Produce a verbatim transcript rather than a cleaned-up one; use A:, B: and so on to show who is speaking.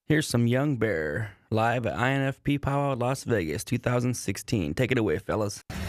A: Here's some Young Bear live at I N F P Powwow Las Vegas two thousand sixteen. Take it away, fellas.